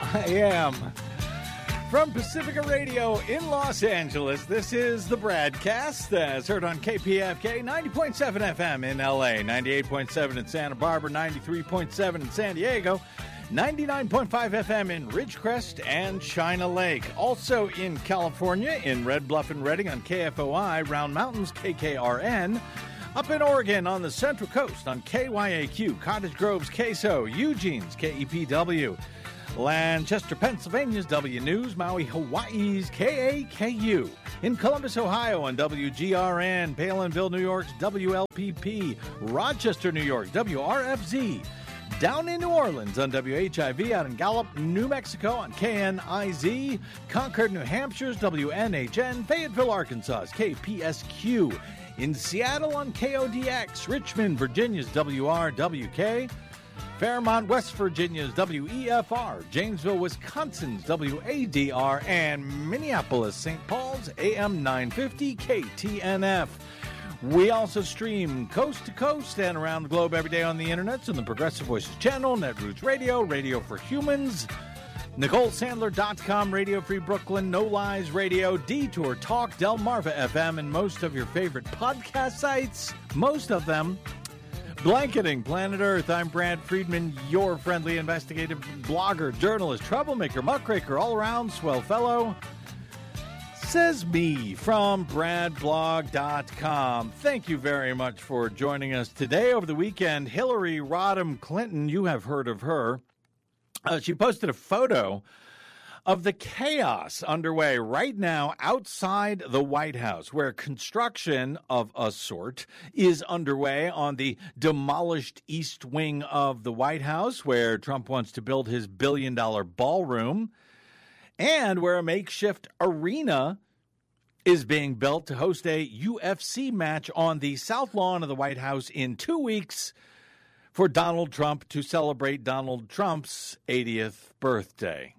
I am. From Pacifica Radio in Los Angeles, this is the BradCast, as heard on KPFK 90.7 FM in LA, 98.7 in Santa Barbara, 93.7 in San Diego, 99.5 FM in Ridgecrest and China Lake. Also in California, in Red Bluff and Redding on KFOI, Round Mountains, KKRN. Up in Oregon on the Central Coast on KYAQ, Cottage Grove's KSO, Eugene's KEPW. Lancaster, Pennsylvania's W News, Maui, Hawaii's KAKU. In Columbus, Ohio on WGRN, Palinville, New York's WLPP, Rochester, New York, WRFZ. Down in New Orleans on WHIV, out in Gallup, New Mexico on KNIZ, Concord, New Hampshire's WNHN, Fayetteville, Arkansas's KPSQ. In Seattle on KODX, Richmond, Virginia's WRWK, Fairmont, West Virginia's WEFR, Janesville, Wisconsin's WADR, and Minneapolis, St. Paul's AM 950 KTNF. We also stream coast to coast and around the globe every day on the internet on the Progressive Voices channel, Netroots Radio, Radio for Humans, NicoleSandler.com, Radio Free Brooklyn, No Lies Radio, Detour Talk, Delmarva FM, and most of your favorite podcast sites, most of them. Blanketing Planet Earth, I'm Brad Friedman, your friendly investigative blogger, journalist, troublemaker, muckraker, all-around swell fellow. Says me from BradBlog.com. Thank you very much for joining us today. Over the weekend, Hillary Rodham Clinton, you have heard of her. She posted a photo of the chaos underway right now outside the White House, where construction of a sort is underway on the demolished East Wing of the White House, where Trump wants to build his billion-dollar ballroom, and where a makeshift arena is being built to host a UFC match on the South Lawn of the White House in 2 weeks for Donald Trump to celebrate Donald Trump's 80th birthday.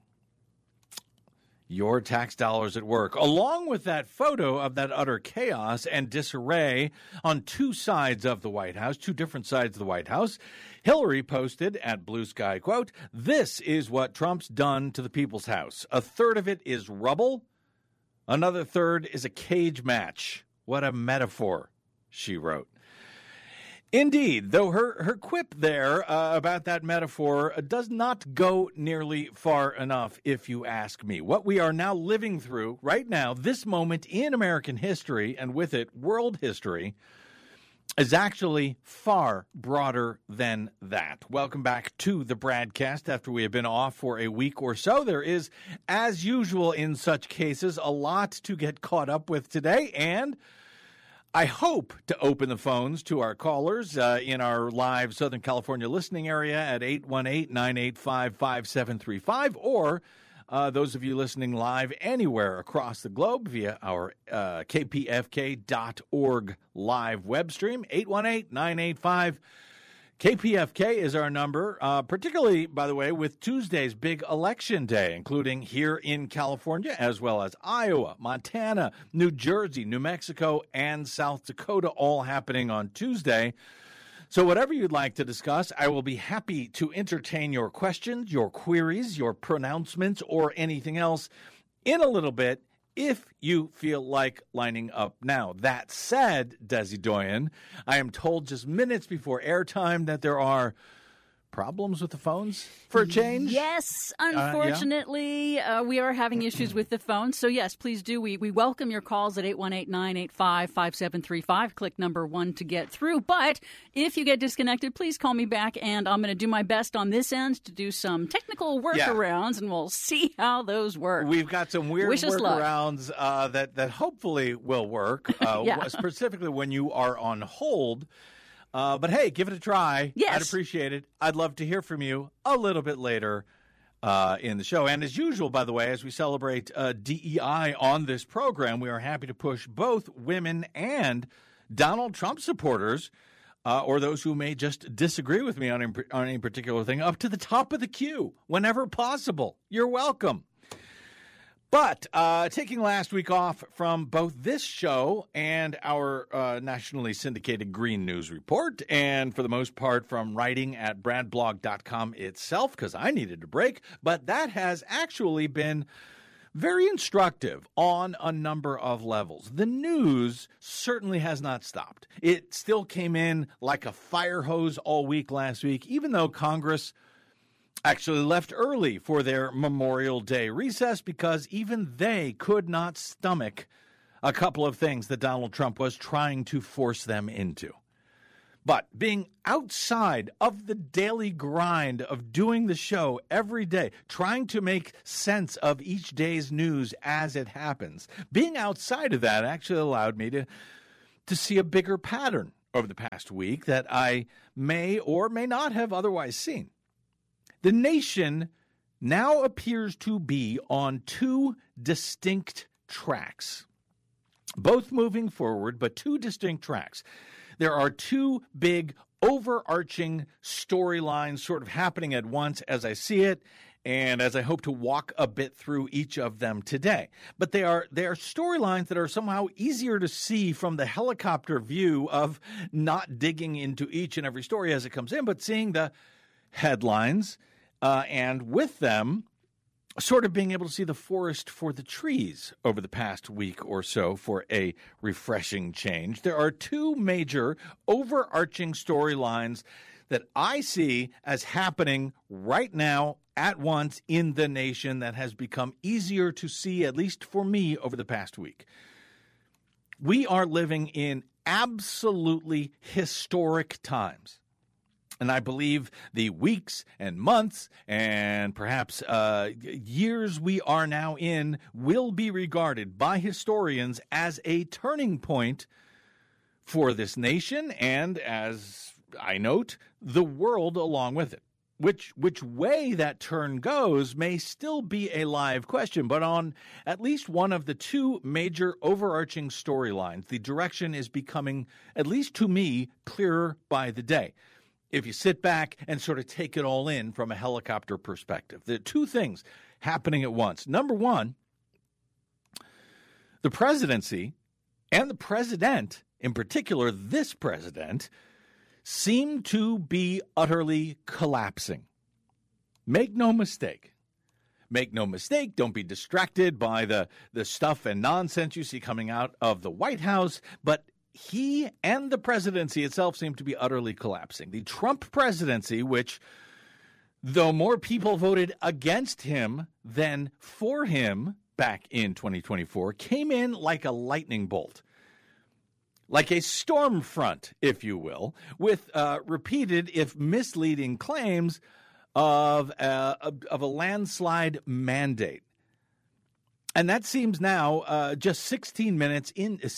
Your tax dollars at work. Along with that photo of that utter chaos and disarray on two sides of the White House, two different sides of the White House, Hillary posted at Blue Sky, quote, "This is what Trump's done to the people's house. A third of it is rubble. Another third is a cage match. What a metaphor," she wrote. Indeed, though her quip there about that metaphor does not go nearly far enough, if you ask me. What we are now living through right now, this moment in American history, and with it world history, is actually far broader than that. Welcome back to the BradCast after we have been off for a week or so. There is, as usual in such cases, a lot to get caught up with today, and I hope to open the phones to our callers in our live Southern California listening area at 818-985-5735, or those of you listening live anywhere across the globe via our kpfk.org live web stream, 818-985-5735. KPFK is our number, particularly, by the way, with Tuesday's big election day, including here in California, as well as Iowa, Montana, New Jersey, New Mexico, and South Dakota, all happening on Tuesday. So whatever you'd like to discuss, I will be happy to entertain your questions, your queries, your pronouncements, or anything else in a little bit, if you feel like lining up now. That said, Desi Doyen, I am told just minutes before airtime that there are problems with the phones for a change? Yes, unfortunately, we are having issues with the phone. So, yes, please do. We welcome your calls at 818-985-5735. Click number 1 to get through. But if you get disconnected, please call me back, and I'm going to do my best on this end to do some technical workarounds, and we'll see how those work. We've got some weird workarounds that hopefully will work, specifically when you are on hold. But hey, give it a try. Yes. I'd appreciate it. I'd love to hear from you a little bit later in the show. And as usual, by the way, as we celebrate DEI on this program, we are happy to push both women and Donald Trump supporters, or those who may just disagree with me on any particular thing, up to the top of the queue whenever possible. You're welcome. But taking last week off from both this show and our nationally syndicated Green News Report, and for the most part from writing at bradblog.com itself, because I needed a break, but that has actually been very instructive on a number of levels. The news certainly has not stopped. It still came in like a fire hose all week last week, even though Congress actually left early for their Memorial Day recess because even they could not stomach a couple of things that Donald Trump was trying to force them into. But being outside of the daily grind of doing the show every day, trying to make sense of each day's news as it happens, being outside of that actually allowed me to see a bigger pattern over the past week that I may or may not have otherwise seen. The nation now appears to be on two distinct tracks, both moving forward, but two distinct tracks. There are two big overarching storylines sort of happening at once as I see it, and as I hope to walk a bit through each of them today. But they are storylines that are somehow easier to see from the helicopter view of not digging into each and every story as it comes in, but seeing the headlines, and with them, sort of being able to see the forest for the trees over the past week or so for a refreshing change. There are two major overarching storylines that I see as happening right now at once in the nation that has become easier to see, at least for me, over the past week. We are living in absolutely historic times. And I believe the weeks and months and perhaps years we are now in will be regarded by historians as a turning point for this nation and, as I note, the world along with it. Which way that turn goes may still be a live question, but on at least one of the two major overarching storylines, the direction is becoming, at least to me, clearer by the day. If you sit back and sort of take it all in from a helicopter perspective. There are two things happening at once. Number one, the presidency and the president, in particular this president, seem to be utterly collapsing. Make no mistake. Make no mistake, don't be distracted by the stuff and nonsense you see coming out of the White House, but he and the presidency itself seem to be utterly collapsing. The Trump presidency, which, though more people voted against him than for him back in 2024, came in like a lightning bolt, like a storm front, if you will, with repeated, if misleading, claims of a landslide mandate. And that seems now just 16 months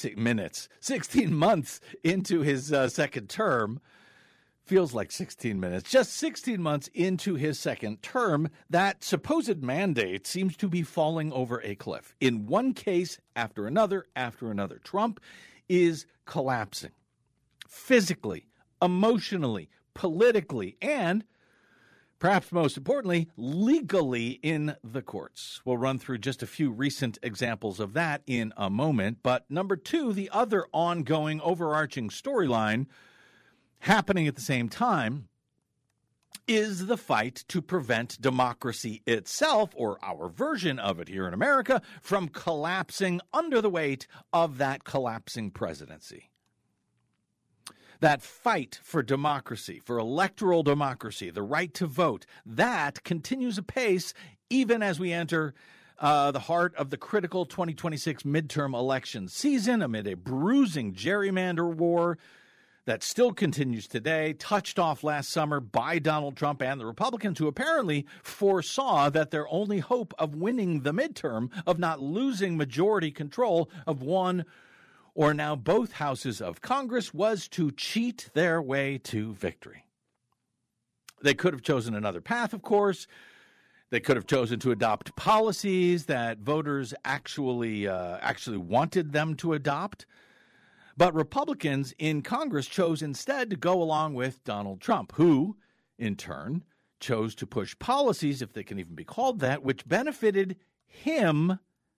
into his second term. Feels like 16 minutes. Just 16 months into his second term, that supposed mandate seems to be falling over a cliff. In one case after another, Trump is collapsing. Physically, emotionally, politically, and perhaps most importantly, legally in the courts. We'll run through just a few recent examples of that in a moment. But number two, the other ongoing overarching storyline happening at the same time is the fight to prevent democracy itself, or our version of it here in America, from collapsing under the weight of that collapsing presidency. That fight for democracy, for electoral democracy, the right to vote, that continues apace even as we enter the heart of the critical 2026 midterm election season amid a bruising gerrymander war that still continues today, touched off last summer by Donald Trump and the Republicans, who apparently foresaw that their only hope of winning the midterm, of not losing majority control of one or now both houses of Congress, was to cheat their way to victory. They could have chosen another path, of course. They could have chosen to adopt policies that voters actually wanted them to adopt. But Republicans in Congress chose instead to go along with Donald Trump, who, in turn, chose to push policies, if they can even be called that, which benefited him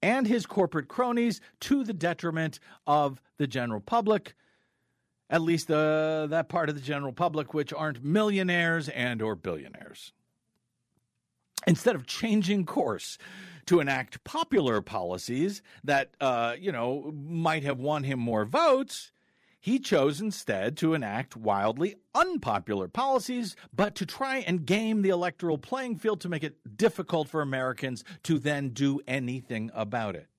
and his corporate cronies to the detriment of the general public, at least that part of the general public which aren't millionaires and or billionaires. Instead of changing course to enact popular policies that, might have won him more votes, he chose instead to enact wildly unpopular policies, but to try and game the electoral playing field to make it difficult for Americans to then do anything about it.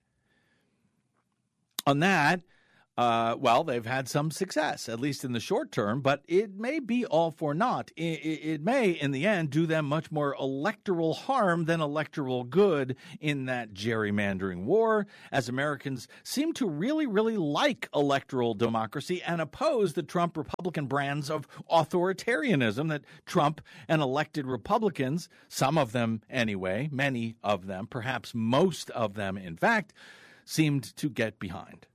On that, they've had some success, at least in the short term, but it may be all for naught. It may, in the end, do them much more electoral harm than electoral good in that gerrymandering war, as Americans seem to really, really like electoral democracy and oppose the Trump Republican brands of authoritarianism that Trump and elected Republicans, some of them anyway, many of them, perhaps most of them, in fact, seemed to get behind.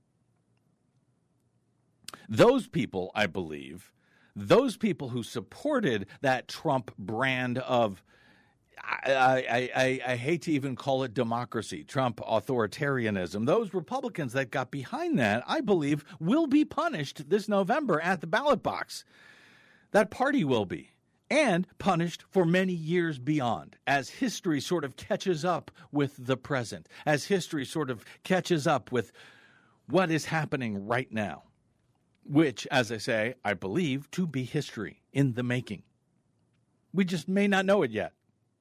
Those people, I believe, those people who supported that Trump brand of, I hate to even call it democracy, Trump authoritarianism, those Republicans that got behind that, I believe, will be punished this November at the ballot box. That party will be, and punished for many years beyond, as history sort of catches up with the present, as history sort of catches up with what is happening right now. Which, as I say, I believe to be history in the making. We just may not know it yet.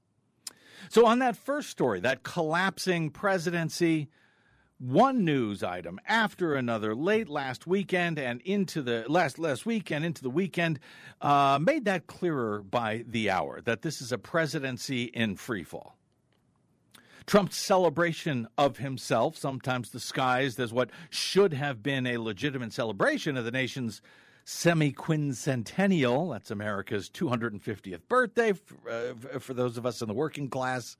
So on that first story, that collapsing presidency, one news item after another late last weekend and into the last weekend into the weekend made that clearer by the hour, that this is a presidency in freefall. Trump's celebration of himself, sometimes disguised as what should have been a legitimate celebration of the nation's semi-quincentennial, that's America's 250th birthday, for those of us in the working class.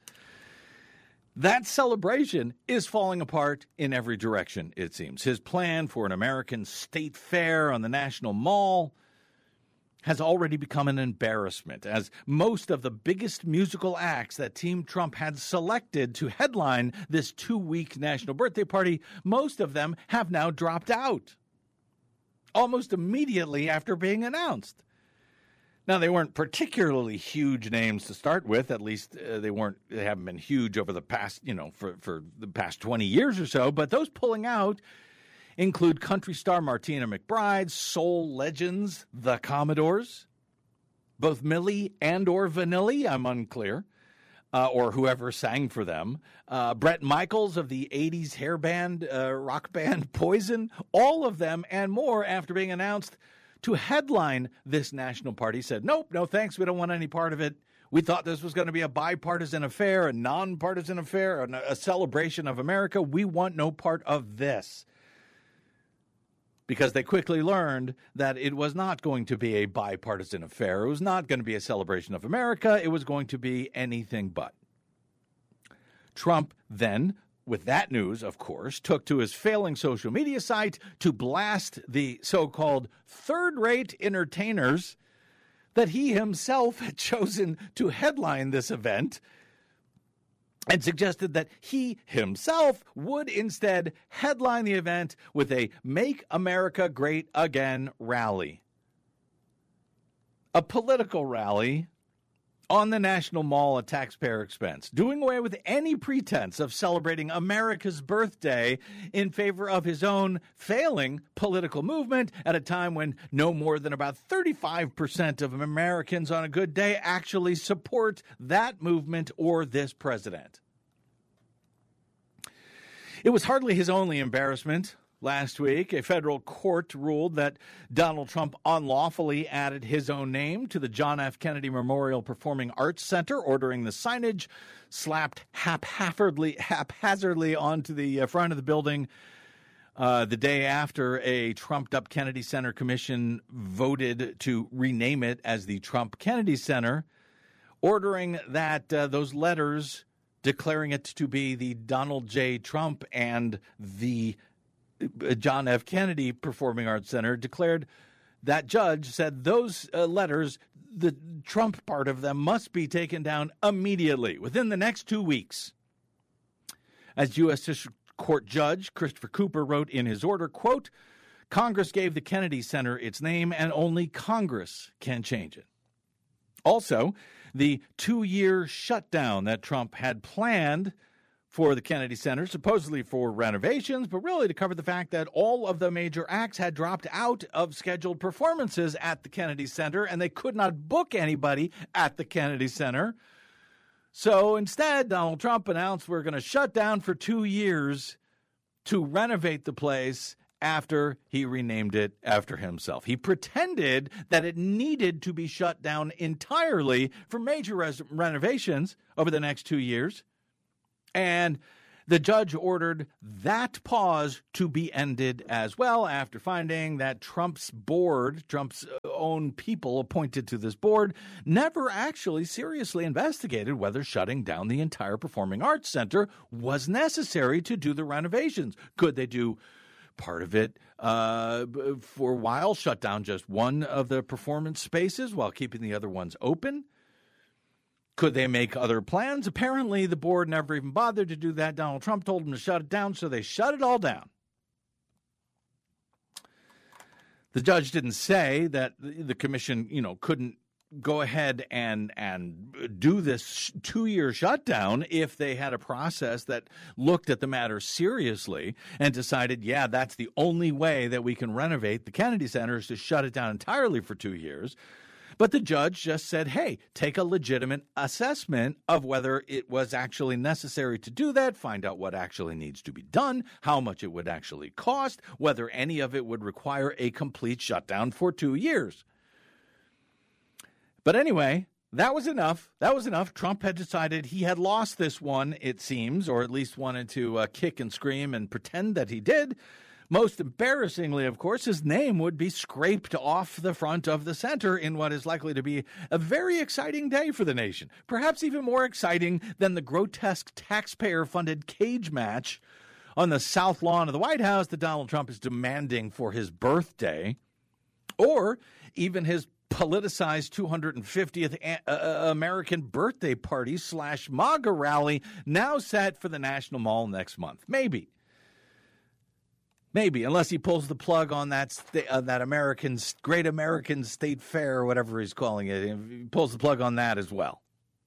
That celebration is falling apart in every direction, it seems. His plan for an American state fair on the National Mall has already become an embarrassment, as most of the biggest musical acts that Team Trump had selected to headline this 2-week national birthday party, most of them have now dropped out almost immediately after being announced. Now, they weren't particularly huge names to start with. At least they haven't been huge over the past, for the past 20 years or so. But those pulling out include country star Martina McBride, soul legends, the Commodores, both Milli and or Vanilli, I'm unclear, or whoever sang for them, Bret Michaels of the 80s hair band, rock band Poison, all of them and more after being announced to headline this national party said, nope, no thanks, we don't want any part of it. We thought this was going to be a bipartisan affair, a nonpartisan affair, a celebration of America. We want no part of this. Because they quickly learned that it was not going to be a bipartisan affair. It was not going to be a celebration of America. It was going to be anything but. Trump then, with that news, of course, took to his failing social media site to blast the so-called third-rate entertainers that he himself had chosen to headline this event, and suggested that he himself would instead headline the event with a Make America Great Again rally. A political rally on the National Mall at taxpayer expense, doing away with any pretense of celebrating America's birthday in favor of his own failing political movement at a time when no more than about 35% of Americans on a good day actually support that movement or this president. It was hardly his only embarrassment. Last week, a federal court ruled that Donald Trump unlawfully added his own name to the John F. Kennedy Memorial Performing Arts Center, ordering the signage slapped haphazardly onto the front of the building the day after a trumped-up Kennedy Center Commission voted to rename it as the Trump Kennedy Center, ordering that those letters declaring it to be the Donald J. Trump and the John F. Kennedy Performing Arts Center, declared that judge said those letters, the Trump part of them, must be taken down immediately, within the next 2 weeks. As U.S. court judge, Christopher Cooper, wrote in his order, quote, Congress gave the Kennedy Center its name, and only Congress can change it. Also, the 2-year shutdown that Trump had planned for the Kennedy Center, supposedly for renovations, but really to cover the fact that all of the major acts had dropped out of scheduled performances at the Kennedy Center, and they could not book anybody at the Kennedy Center. So instead, Donald Trump announced we're going to shut down for 2 years to renovate the place after he renamed it after himself. He pretended that it needed to be shut down entirely for major renovations over the next 2 years. And the judge ordered that pause to be ended as well after finding that Trump's board, Trump's own people appointed to this board, never actually seriously investigated whether shutting down the entire Performing Arts Center was necessary to do the renovations. Could they do part of it for a while, shut down just one of the performance spaces while keeping the other ones open? Could they make other plans? Apparently, the board never even bothered to do that. Donald Trump told them to shut it down, so they shut it all down. The judge didn't say that the commission, couldn't go ahead and do this 2-year shutdown if they had a process that looked at the matter seriously and decided, yeah, that's the only way that we can renovate the Kennedy Center is to shut it down entirely for 2 years. But the judge just said, hey, take a legitimate assessment of whether it was actually necessary to do that, find out what actually needs to be done, how much it would actually cost, whether any of it would require a complete shutdown for 2 years. But anyway, that was enough. That was enough. Trump had decided he had lost this one, it seems, or at least wanted to kick and scream and pretend that he did. Most embarrassingly, of course, his name would be scraped off the front of the center in what is likely to be a very exciting day for the nation. Perhaps even more exciting than the grotesque taxpayer-funded cage match on the south lawn of the White House that Donald Trump is demanding for his birthday, or even his politicized 250th American birthday party / MAGA rally now set for the National Mall next month. Maybe, unless he pulls the plug on that Great American State Fair or whatever he's calling it. He pulls the plug on that as well.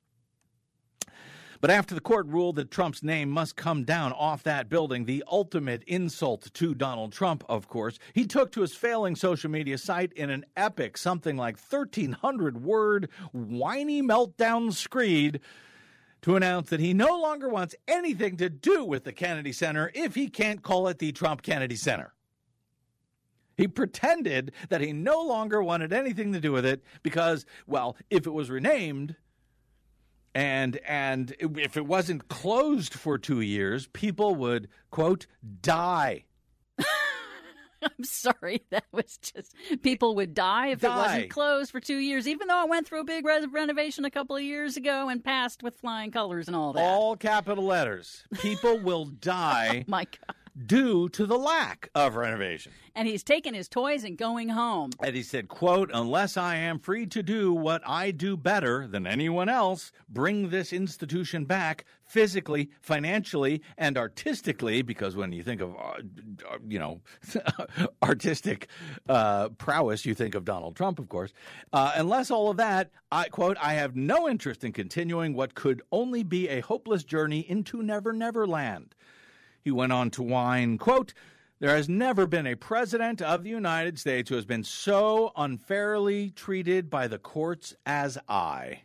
But after the court ruled that Trump's name must come down off that building, the ultimate insult to Donald Trump, of course, he took to his failing social media site in an epic, something like 1,300-word, whiny meltdown screed to announce that he no longer wants anything to do with the Kennedy Center if he can't call it the Trump Kennedy Center. He pretended that he no longer wanted anything to do with it because, well, if it was renamed and if it wasn't closed for 2 years, people would, quote, die. I'm sorry, that was just, people would die if it wasn't closed for 2 years, even though it went through a big renovation a couple of years ago and passed with flying colors and all that. All capital letters. People will die. Oh my God. Due to the lack of renovation. And he's taking his toys and going home. And he said, quote, unless I am free to do what I do better than anyone else, bring this institution back physically, financially, and artistically, because when you think of, artistic prowess, you think of Donald Trump, of course. Unless all of that, I quote, I have no interest in continuing what could only be a hopeless journey into Never Never Land. He went on to whine, quote, there has never been a president of the United States who has been so unfairly treated by the courts as I.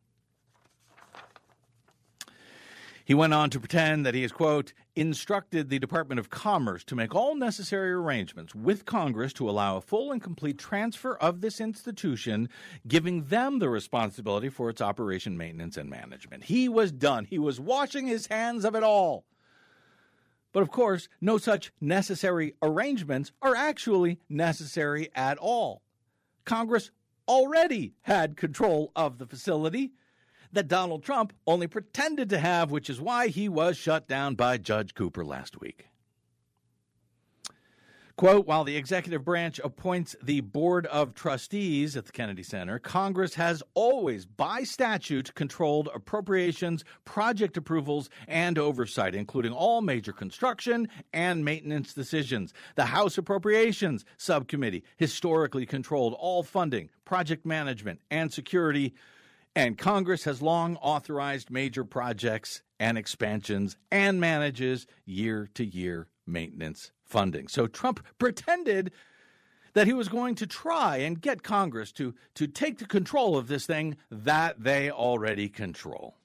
He went on to pretend that he has, quote, instructed the Department of Commerce to make all necessary arrangements with Congress to allow a full and complete transfer of this institution, giving them the responsibility for its operation, maintenance, and management. He was done. He was washing his hands of it all. But of course, no such necessary arrangements are actually necessary at all. Congress already had control of the facility that Donald Trump only pretended to have, which is why he was shut down by Judge Cooper last week. Quote, while the executive branch appoints the board of trustees at the Kennedy Center, Congress has always, by statute, controlled appropriations, project approvals, and oversight, including all major construction and maintenance decisions. The House Appropriations Subcommittee historically controlled all funding, project management, and security, and Congress has long authorized major projects and expansions and manages year-to-year maintenance funding. So Trump pretended that he was going to try and get Congress to take the control of this thing that they already control.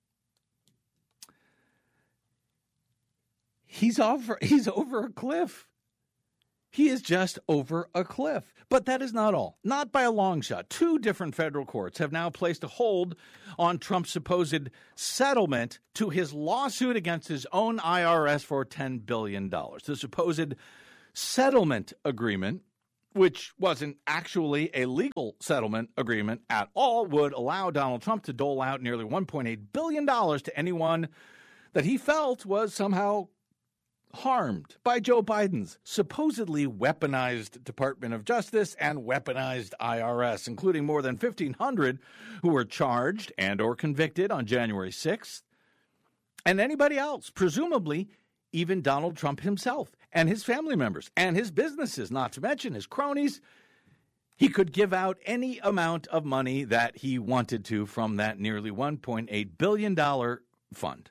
He's over a cliff. He is just over a cliff. But that is not all. Not by a long shot. 2 different federal courts have now placed a hold on Trump's supposed settlement to his lawsuit against his own IRS for $10 billion. The supposed settlement agreement, which wasn't actually a legal settlement agreement at all, would allow Donald Trump to dole out nearly $1.8 billion to anyone that he felt was somehow harmed by Joe Biden's supposedly weaponized Department of Justice and weaponized IRS, including more than 1,500 who were charged and or convicted on January 6th, and anybody else, presumably even Donald Trump himself and his family members and his businesses, not to mention his cronies. He could give out any amount of money that he wanted to from that nearly $1.8 billion fund.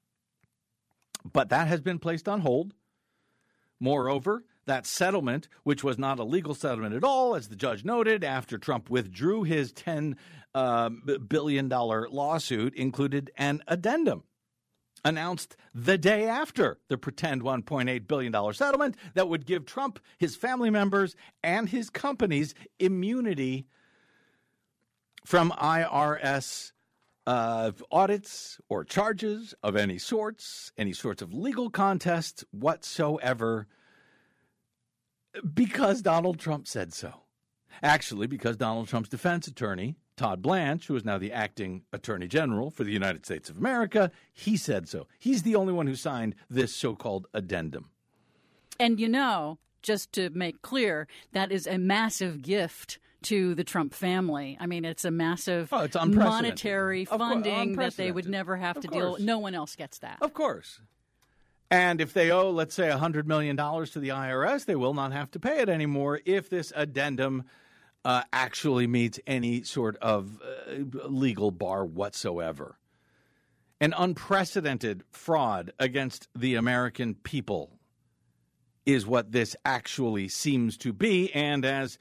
But that has been placed on hold. Moreover, that settlement, which was not a legal settlement at all, as the judge noted, after Trump withdrew his $10 billion lawsuit, included an addendum announced the day after the pretend $1.8 billion settlement that would give Trump, his family members, and his companies immunity from IRS audits or charges of any sorts of legal contests whatsoever, because Donald Trump said so. Actually, because Donald Trump's defense attorney, Todd Blanche, who is now the acting attorney general for the United States of America, he said so. He's the only one who signed this so-called addendum. And just to make clear, that is a massive gift to the Trump family. I mean, it's a massive monetary funding that they would never have to deal with. No one else gets that. Of course. And if they owe, let's say, $100 million to the IRS, they will not have to pay it anymore if this addendum actually meets any sort of legal bar whatsoever. An unprecedented fraud against the American people is what this actually seems to be. And as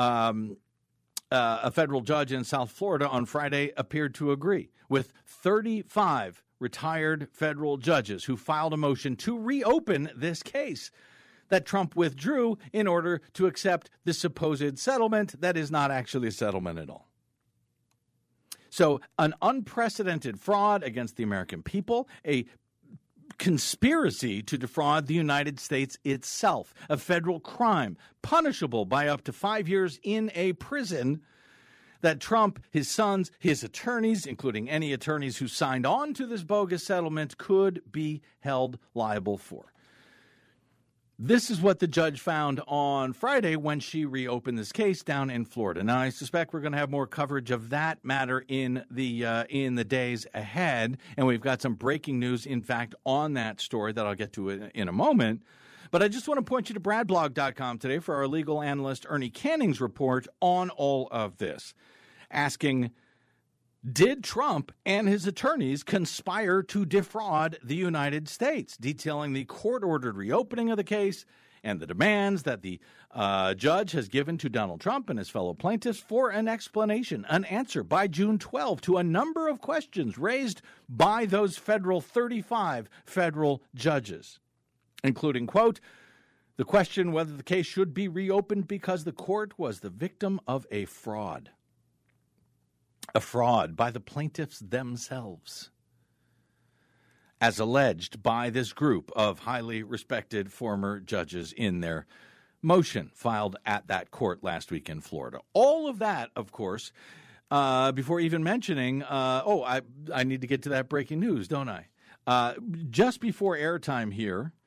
a federal judge in South Florida on Friday appeared to agree with 35 retired federal judges who filed a motion to reopen this case that Trump withdrew in order to accept the supposed settlement that is not actually a settlement at all. So an unprecedented fraud against the American people, a conspiracy to defraud the United States itself, a federal crime punishable by up to 5 years in a prison that Trump, his sons, his attorneys, including any attorneys who signed on to this bogus settlement, could be held liable for. This is what the judge found on Friday when she reopened this case down in Florida. Now, I suspect we're going to have more coverage of that matter in the days ahead, and we've got some breaking news, in fact, on that story that I'll get to in a moment. But I just want to point you to bradblog.com today for our legal analyst Ernie Canning's report on all of this, asking, did Trump and his attorneys conspire to defraud the United States? Detailing the court-ordered reopening of the case and the demands that the judge has given to Donald Trump and his fellow plaintiffs for an explanation, an answer by June 12 to a number of questions raised by those 35 federal judges, including, quote, the question whether the case should be reopened because the court was the victim of a fraud. A fraud by the plaintiffs themselves, as alleged by this group of highly respected former judges in their motion filed at that court last week in Florida. All of that, of course, before even mentioning, I need to get to that breaking news, don't I? Just before airtime here,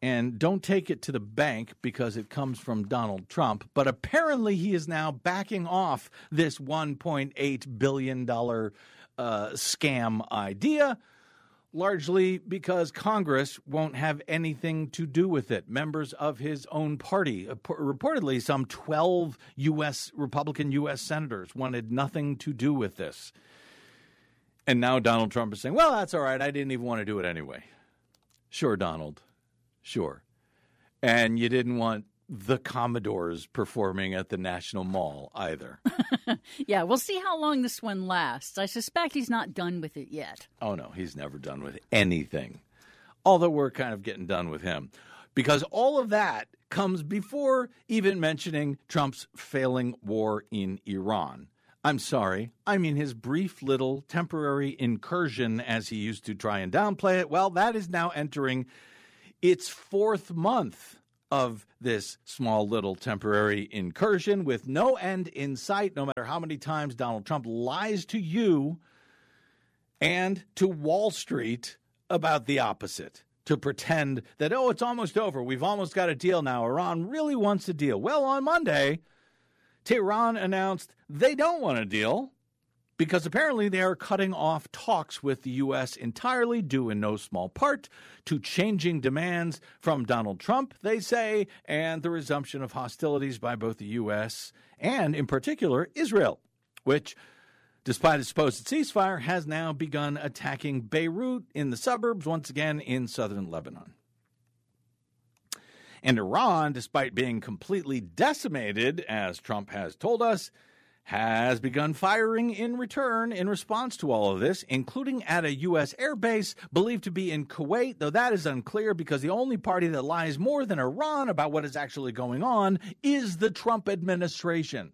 and don't take it to the bank because it comes from Donald Trump, but apparently he is now backing off this $1.8 billion scam idea, largely because Congress won't have anything to do with it. Members of his own party, reportedly some 12 Republican U.S. senators, wanted nothing to do with this. And now Donald Trump is saying, well, that's all right. I didn't even want to do it anyway. Sure, Donald. Sure. And you didn't want the Commodores performing at the National Mall either. Yeah, we'll see how long this one lasts. I suspect he's not done with it yet. Oh, no, he's never done with anything. Although we're kind of getting done with him. Because all of that comes before even mentioning Trump's failing war in Iran. I'm sorry. I mean, his brief little temporary incursion, as he used to try and downplay it, well, that is now entering its fourth month of this small little temporary incursion with no end in sight, no matter how many times Donald Trump lies to you and to Wall Street about the opposite, to pretend that, oh, it's almost over. We've almost got a deal now. Iran really wants a deal. Well, on Monday, Tehran announced they don't want a deal because apparently they are cutting off talks with the U.S. entirely, due in no small part to changing demands from Donald Trump, they say, and the resumption of hostilities by both the U.S. and, in particular, Israel, which, despite a supposed ceasefire, has now begun attacking Beirut in the suburbs, once again in southern Lebanon. And Iran, despite being completely decimated, as Trump has told us, has begun firing in return in response to all of this, including at a U.S. airbase believed to be in Kuwait, though that is unclear because the only party that lies more than Iran about what is actually going on is the Trump administration.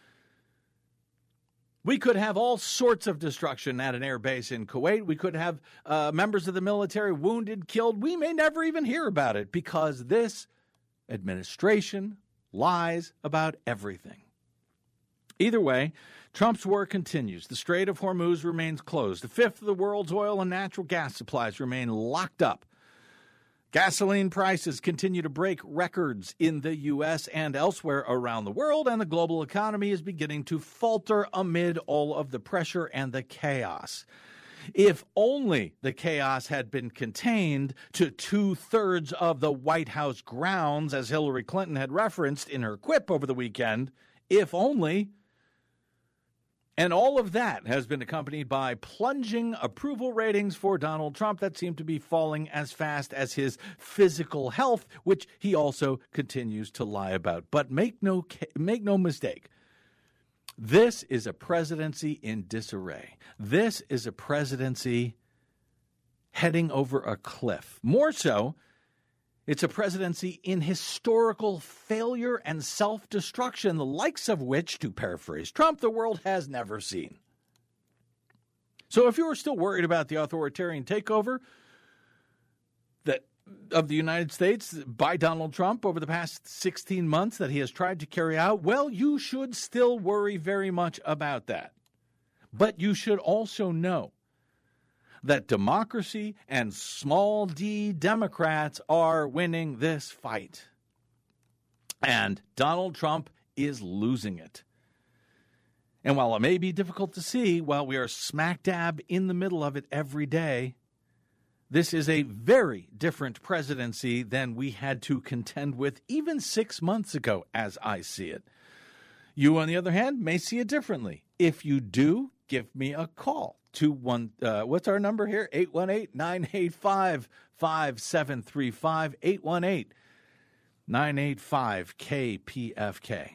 We could have all sorts of destruction at an airbase in Kuwait. We could have members of the military wounded, killed. We may never even hear about it because this administration lies about everything. Either way, Trump's war continues. The Strait of Hormuz remains closed. A fifth of the world's oil and natural gas supplies remain locked up. Gasoline prices continue to break records in the U.S. and elsewhere around the world, and the global economy is beginning to falter amid all of the pressure and the chaos. If only the chaos had been contained to 2/3 of the White House grounds, as Hillary Clinton had referenced in her quip over the weekend, if only. And all of that has been accompanied by plunging approval ratings for Donald Trump that seem to be falling as fast as his physical health, which he also continues to lie about. But make no mistake, this is a presidency in disarray. This is a presidency heading over a cliff. More so, it's a presidency in historical failure and self-destruction, the likes of which, to paraphrase Trump, the world has never seen. So if you are still worried about the authoritarian takeover of the United States by Donald Trump over the past 16 months that he has tried to carry out, well, you should still worry very much about that. But you should also know that democracy and small d Democrats are winning this fight. And Donald Trump is losing it. And while it may be difficult to see, while we are smack dab in the middle of it every day, this is a very different presidency than we had to contend with even 6 months ago, as I see it. You, on the other hand, may see it differently. If you do, give me a call. What's our number here? 818-985-5735. 818-985-KPFK.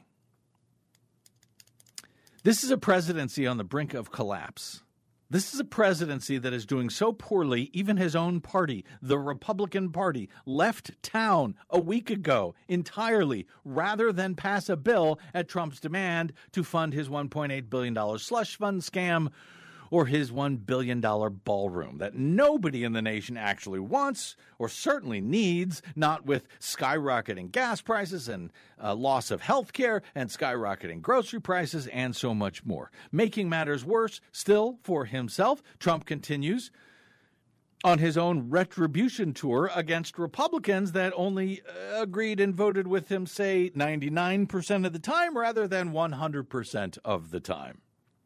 This is a presidency on the brink of collapse. This is a presidency that is doing so poorly, even his own party, the Republican Party, left town a week ago entirely rather than pass a bill at Trump's demand to fund his $1.8 billion slush fund scam or his $1 billion ballroom that nobody in the nation actually wants or certainly needs, not with skyrocketing gas prices and loss of health care and skyrocketing grocery prices and so much more. Making matters worse still for himself, Trump continues on his own retribution tour against Republicans that only agreed and voted with him, say, 99% of the time rather than 100% of the time.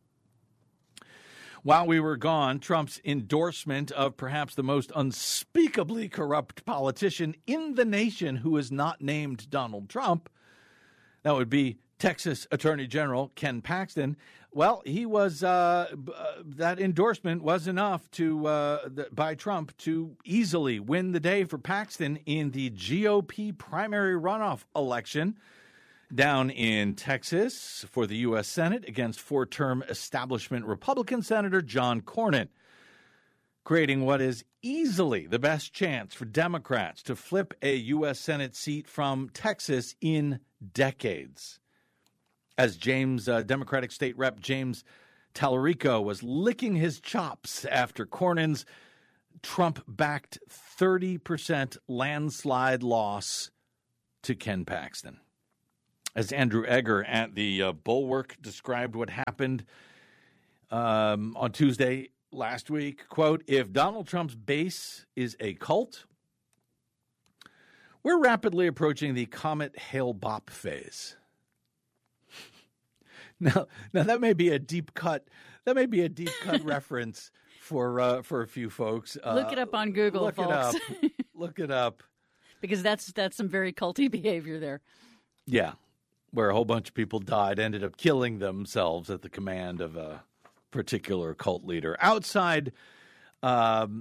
While we were gone, Trump's endorsement of perhaps the most unspeakably corrupt politician in the nation who is not named Donald Trump, that would be Texas Attorney General Ken Paxton. Well, he was that endorsement was enough by Trump to easily win the day for Paxton in the GOP primary runoff election down in Texas for the U.S. Senate against four-term establishment Republican Senator John Cornyn, creating what is easily the best chance for Democrats to flip a U.S. Senate seat from Texas in decades. As Democratic State Rep James Tallarico was licking his chops after Cornyn's Trump-backed 30% landslide loss to Ken Paxton. As Andrew Egger at the Bulwark described what happened on Tuesday last week, quote, if Donald Trump's base is a cult, we're rapidly approaching the Comet Hale-Bopp phase. Now that may be a deep cut. That may be a deep cut reference for a few folks. Look it up on Google, folks. Look it up. Because that's some very culty behavior there. Yeah, where a whole bunch of people died, ended up killing themselves at the command of a particular cult leader outside, of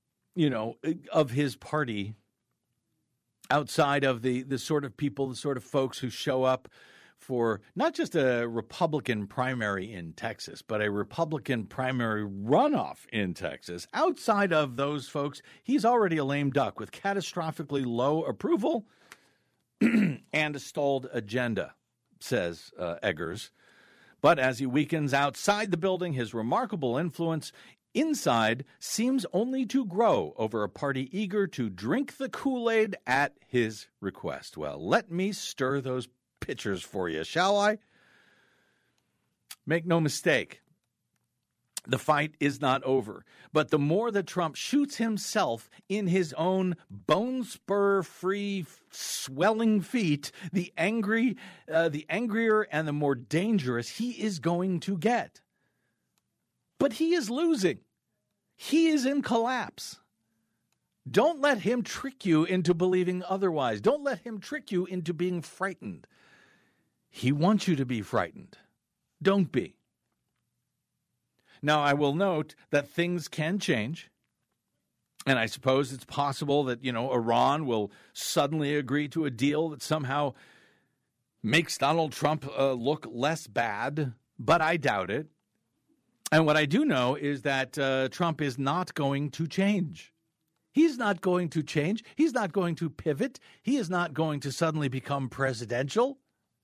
his party. Outside of the sort of people, the sort of folks who show up for not just a Republican primary in Texas, but a Republican primary runoff in Texas. Outside of those folks, he's already a lame duck with catastrophically low approval and a stalled agenda, says Eggers. But as he weakens outside the building, his remarkable influence inside seems only to grow over a party eager to drink the Kool-Aid at his request. Well, let me stir those pitchers for you, shall I? Make no mistake, the fight is not over. But the more that Trump shoots himself in his own bone-spur-free, swelling feet, the angrier and the more dangerous he is going to get. But he is losing. He is in collapse. Don't let him trick you into believing otherwise. Don't let him trick you into being frightened. He wants you to be frightened. Don't be. Now, I will note that things can change. And I suppose it's possible that, Iran will suddenly agree to a deal that somehow makes Donald Trump look less bad. But I doubt it. And what I do know is that Trump is not going to change. He's not going to change. He's not going to pivot. He is not going to suddenly become presidential.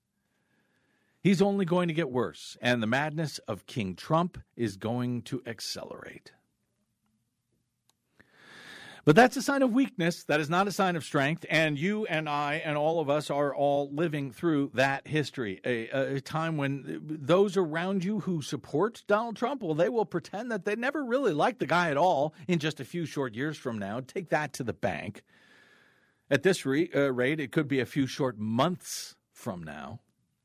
He's only going to get worse, and the madness of King Trump is going to accelerate. But that's a sign of weakness. That is not a sign of strength, and you and I and all of us are all living through that history, a time when those around you who support Donald Trump, well, they will pretend that they never really liked the guy at all in just a few short years from now. Take that to the bank. At this rate, it could be a few short months from now.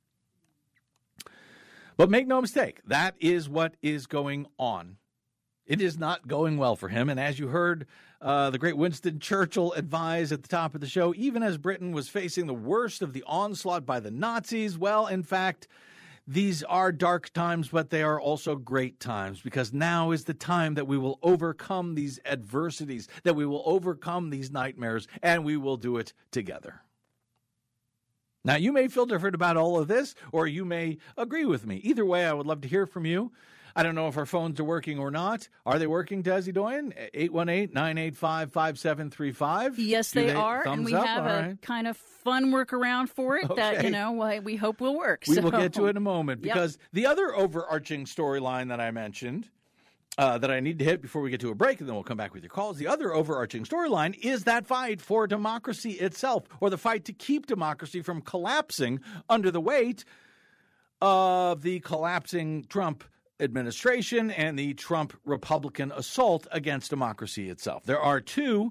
But make no mistake, that is what is going on. It is not going well for him. And as you heard the great Winston Churchill advise at the top of the show, even as Britain was facing the worst of the onslaught by the Nazis, well, in fact, these are dark times, but they are also great times, because now is the time that we will overcome these adversities, that we will overcome these nightmares, and we will do it together. Now, you may feel different about all of this, or you may agree with me. Either way, I would love to hear from you. I don't know if our phones are working or not. Are they working, Desi Doyen? 818-985-5735. Yes, they are, and we have a kind of fun workaround for it that, we hope will work. We will get to it in a moment, because the other overarching storyline that I mentioned, that I need to hit before we get to a break, and then we'll come back with your calls. The other overarching storyline is that fight for democracy itself, or the fight to keep democracy from collapsing under the weight of the collapsing Trump administration and the Trump Republican assault against democracy itself. There are two.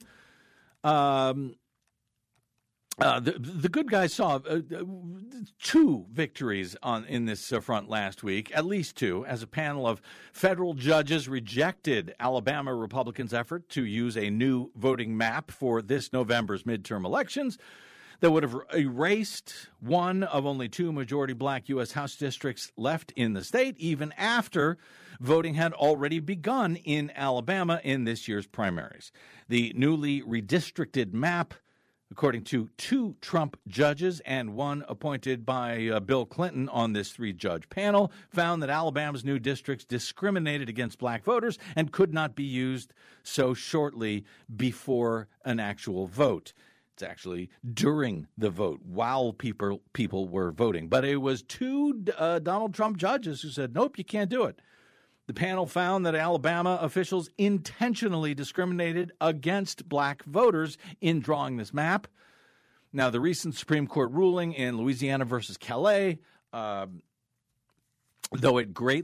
The good guys saw two victories in this front last week, at least two, as a panel of federal judges rejected Alabama Republicans' effort to use a new voting map for this November's midterm elections that would have erased one of only two majority black U.S. House districts left in the state, even after voting had already begun in Alabama in this year's primaries. The newly redistricted map, according to two Trump judges and one appointed by Bill Clinton on this three-judge panel, found that Alabama's new districts discriminated against black voters and could not be used so shortly before an actual vote. It's actually during the vote, while people were voting. But it was two Donald Trump judges who said, nope, you can't do it. The panel found that Alabama officials intentionally discriminated against black voters in drawing this map. Now, the recent Supreme Court ruling in Louisiana versus Calais, though it greatly